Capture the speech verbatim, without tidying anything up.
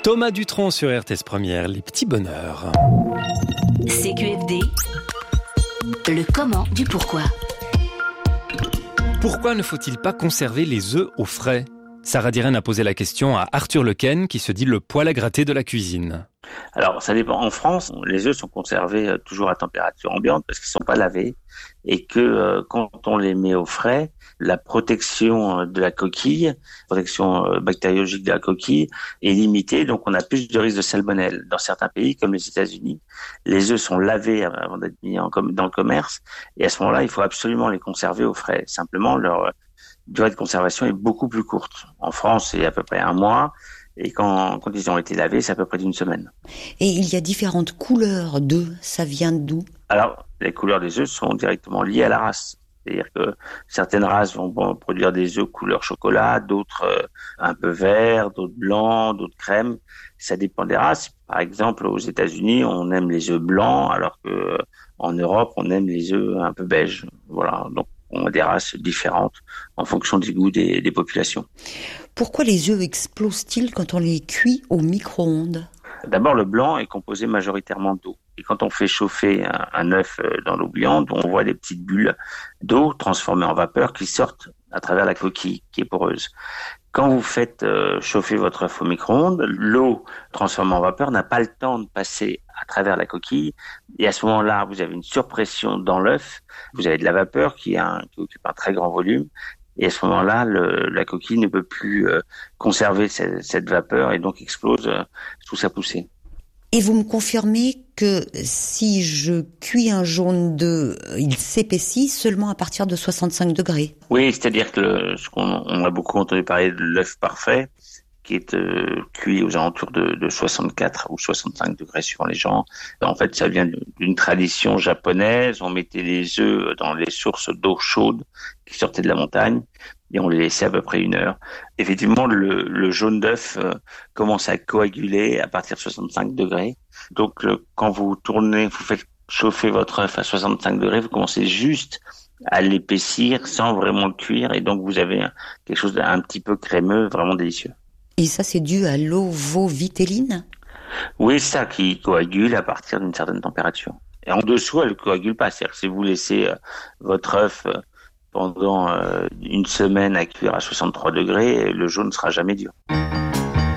Thomas Dutronc sur R T S Première, les petits bonheurs. C Q F D, le comment du pourquoi. Pourquoi ne faut-il pas conserver les œufs au frais ? Sarah Diren a posé la question à Arthur Lequen, qui se dit le poil à gratter de la cuisine. Alors, ça dépend. En France, les œufs sont conservés toujours à température ambiante parce qu'ils ne sont pas lavés et que euh, quand on les met au frais, la protection de la coquille, protection bactériologique de la coquille est limitée, donc on a plus de risques de salmonelle. Dans certains pays, comme les États-Unis, les œufs sont lavés avant d'être mis en com- dans le commerce et à ce moment-là, il faut absolument les conserver au frais. Simplement, leur durée de conservation est beaucoup plus courte. En France, c'est à peu près un mois. Et quand, quand ils ont été lavés, c'est à peu près d'une semaine. Et il y a différentes couleurs d'œufs. Ça vient d'où ? Alors, les couleurs des œufs sont directement liées à la race. C'est-à-dire que certaines races vont produire des œufs couleur chocolat, d'autres euh, un peu verts, d'autres blancs, d'autres crème. Ça dépend des races. Par exemple, aux États-Unis, on aime les œufs blancs, alors que euh, en Europe, on aime les œufs un peu beiges. Voilà. Donc, on a des races différentes en fonction du goût des, des populations. Pourquoi les œufs explosent-ils quand on les cuit au micro-ondes ? D'abord, le blanc est composé majoritairement d'eau. Et quand on fait chauffer un, un œuf dans l'eau bouillante, on voit des petites bulles d'eau transformées en vapeur qui sortent à travers la coquille qui est poreuse. Quand vous faites euh, chauffer votre œuf au micro-ondes, l'eau transformée en vapeur n'a pas le temps de passer à travers la coquille. Et à ce moment-là, vous avez une surpression dans l'œuf. Vous avez de la vapeur qui, a un, qui occupe un très grand volume. Et à ce moment-là, le, la coquille ne peut plus euh, conserver cette, cette vapeur et donc explose euh, sous sa poussée. Et vous me confirmez que si je cuis un jaune d'œuf, il s'épaissit seulement à partir de soixante-cinq degrés ? Oui, c'est-à-dire que le, ce qu'on on a beaucoup entendu parler de l'œuf parfait, qui est euh, cuit aux alentours de, de soixante-quatre ou soixante-cinq degrés suivant les gens. En fait, ça vient d'une tradition japonaise. On mettait les œufs dans les sources d'eau chaude qui sortaient de la montagne et on les laissait à peu près une heure. Effectivement, le, le jaune d'œuf euh, commence à coaguler à partir de soixante-cinq degrés. Donc, euh, quand vous tournez, vous faites chauffer votre œuf à soixante-cinq degrés, vous commencez juste à l'épaissir sans vraiment le cuire et donc vous avez un, quelque chose d'un petit peu crémeux, vraiment délicieux. Et ça, c'est dû à l'ovovitelline ? Oui, c'est ça qui coagule à partir d'une certaine température. Et en dessous, elle ne coagule pas. C'est-à-dire que si vous laissez euh, votre œuf euh, pendant euh, une semaine à cuire à soixante-trois degrés, le jaune ne sera jamais dur.